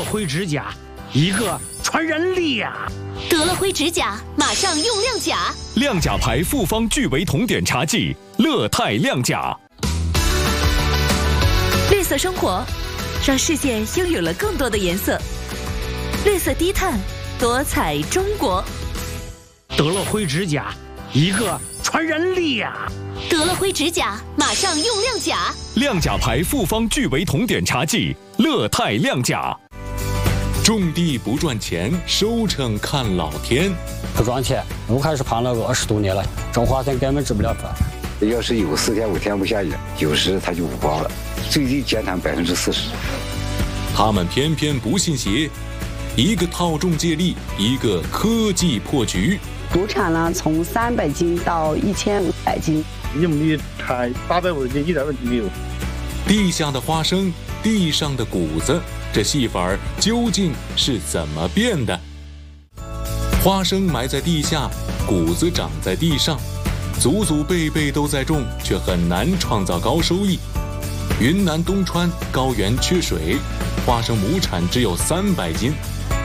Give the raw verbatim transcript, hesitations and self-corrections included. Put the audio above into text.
辉指甲，一个传人力呀、啊！ 得了辉指甲，马上用亮甲。 亮甲牌复方聚维酮碘茶剂，乐泰亮甲。 绿色生活，让世界拥有了更多的颜色。绿色低碳，多彩中国。 得了辉指甲，一个传人力呀、啊！ 得了辉指甲，马上用亮甲。 亮甲牌复方聚维酮碘茶剂，乐泰亮甲。 种地不赚钱，收成看老天。 不赚钱，我开始plan了个二十多年了，种花生根本治不了饭。 要是有四天五天不下雨，有时它就无光了，最低减产百分之四十。 他们偏偏不信邪，一个套种接力，一个科技破局。 亩产呢，从三百斤到一千五百斤， 一亩地产八百五十斤，一点问题没有。 地下的花生，地上的谷子，这戏法儿究竟是怎么变的？花生埋在地下，谷子长在地上，祖祖辈辈都在种，却很难创造高收益。云南东川高原缺水，花生亩产只有三百斤，